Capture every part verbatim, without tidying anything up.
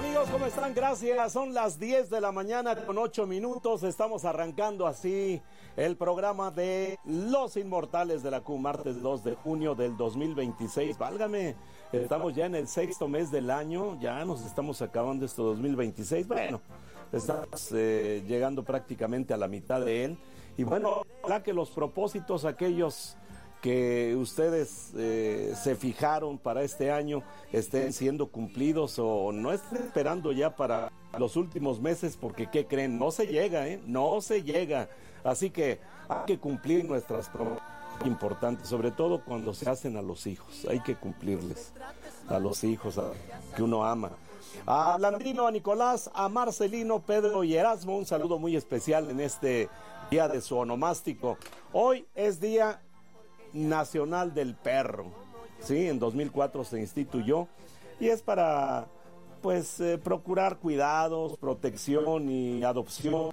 Amigos, ¿cómo están? Gracias. Son las diez de la mañana con ocho minutos. Estamos arrancando así el programa de Los Inmortales de la Q, martes dos de junio del dos mil veintiséis. Válgame, estamos ya en el sexto mes del año, ya nos estamos acabando este dos mil veintiséis. Bueno, estamos eh, llegando prácticamente a la mitad de él. Y bueno, ojalá que los propósitos, aquellos que ustedes eh, se fijaron para este año, estén siendo cumplidos o no estén esperando ya para los últimos meses, porque ¿qué creen? No se llega, ¿eh? No se llega. Así que hay que cumplir nuestras promesas importantes, sobre todo cuando se hacen a los hijos. Hay que cumplirles a los hijos a, que uno ama. A Blandino, a Nicolás, a Marcelino, Pedro y Erasmo, un saludo muy especial en este día de su onomástico. Hoy es día Nacional del Perro, sí, en dos mil cuatro se instituyó y es para, pues, eh, procurar cuidados, protección y adopción.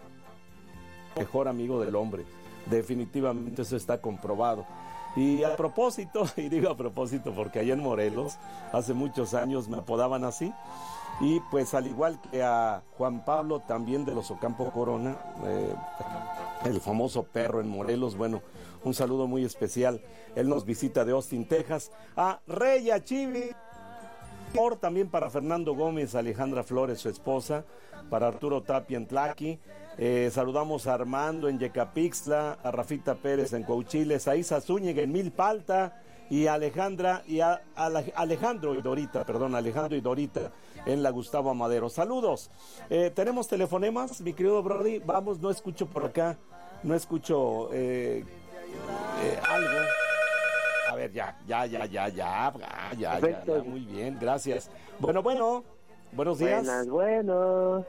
Mejor amigo del hombre, definitivamente eso está comprobado. Y a propósito, y digo a propósito porque allá en Morelos, hace muchos años me apodaban así, y pues al igual que a Juan Pablo, también de los Ocampo Corona, eh, el famoso perro en Morelos, bueno, un saludo muy especial. Él nos visita de Austin, Texas. A Rey Achivi, por también para Fernando Gómez, Alejandra Flores, su esposa, para Arturo Tapia en Tlaqui. Eh, saludamos a Armando en Yecapixtla, a Rafita Pérez en Coahuiles, a Isa Zúñiga en Milpalta, y a Alejandra y a, a Alejandro y Dorita, perdón, Alejandro y Dorita en la Gustavo Amadero. Saludos. Eh, ¿Tenemos telefonemas, mi querido Brody? Vamos, no escucho por acá, no escucho eh, eh, algo. A ver, ya, ya, ya, ya, ya, ya, ya, ya, ya, muy bien, gracias. Bueno, bueno, buenos días. Buenas, buenos.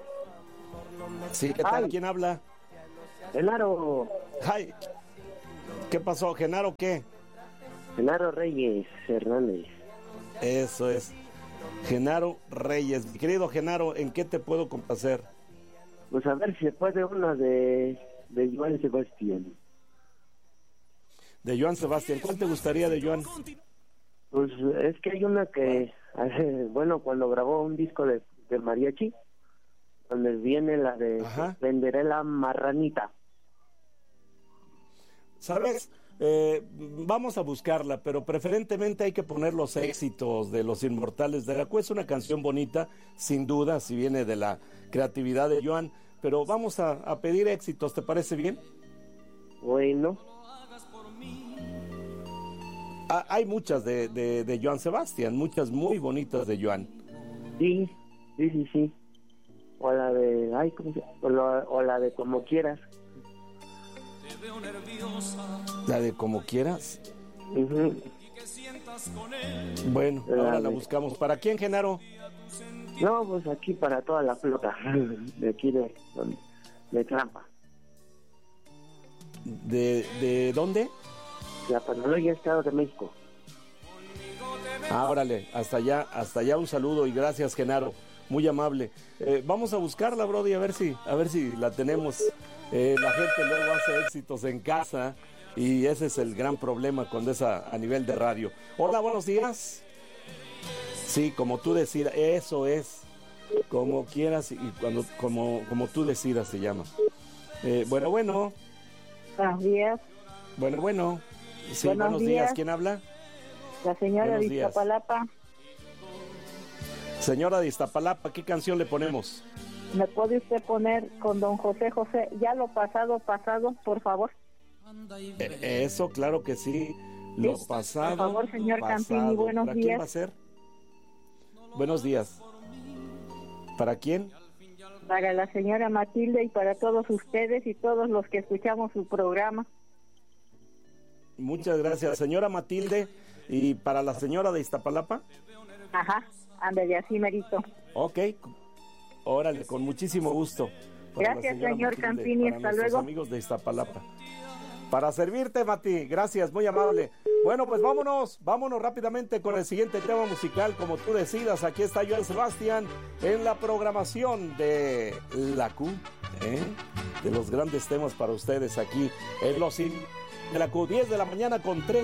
Sí, ¿qué tal? Ay. ¿Quién habla? Genaro. Ay, ¿qué pasó? ¿Genaro qué? Genaro Reyes Hernández. Eso es, Genaro Reyes. Mi querido Genaro, ¿en qué te puedo complacer? Pues a ver si se puede una de, de Joan Sebastián. De Joan Sebastián, ¿cuál te gustaría de Joan? Pues es que hay una que, bueno, cuando grabó un disco de, de mariachi, donde viene la de Ajá. Venderé la marranita. ¿Sabes? Eh, vamos a buscarla, pero preferentemente hay que poner los éxitos de Los Inmortales de la Q. Es una canción bonita, sin duda, si viene de la creatividad de Joan, pero vamos a, a pedir éxitos, ¿te parece bien? Bueno. Ah, hay muchas de, de, de Joan Sebastián, muchas muy bonitas de Joan. Sí, sí, sí, sí. O la de, ay, ¿cómo se llama? O la, o la de Como Quieras. ¿La de Como Quieras? Uh-huh. Bueno, La ahora la de- buscamos. ¿Para quién, Genaro? No, pues aquí para toda la flota de aquí de, de Trampa. ¿De, de dónde? La Panología, Estado de México. Ah, órale, hasta allá, hasta allá un saludo y gracias, Genaro, muy amable. Eh, vamos a buscarla, Brody, a ver si, a ver si la tenemos. Eh, la gente luego hace éxitos en casa y ese es el gran problema cuando es a, a nivel de radio. Hola, buenos días. Sí, como tú decidas, eso es, como quieras y cuando, como, como tú decidas se llama. Eh, bueno, bueno, Buenos días, bueno, bueno. Sí, Buenos buenos días. días. ¿Quién habla? la señora Buenos de días. Iztapalapa. Señora de Iztapalapa, ¿qué canción le ponemos? ¿Me puede usted poner con don José José, ya lo pasado, pasado, por favor? Eh, Eso, claro que sí. Lo Sí, pasado, por favor, señor pasado. Campini, buenos ¿Para quién días. va a ser? Buenos días. ¿Para quién? Para la señora Matilde y para todos ustedes y todos los que escuchamos su programa. Muchas gracias, señora Matilde. ¿Y para la señora de Iztapalapa? Ajá, ándale, así merito. Ok. Órale, con muchísimo gusto. Para Gracias, la señora señor Matilde, Campini, para hasta nuestros luego. amigos de Iztapalapa. Para servirte, Mati. Gracias, muy amable. Bueno, pues vámonos, vámonos rápidamente con el siguiente tema musical, como tú decidas. Aquí está Joan Sebastián en la programación de la Q, ¿eh? De los grandes temas para ustedes aquí en Los In- de la Q, diez de la mañana con tres.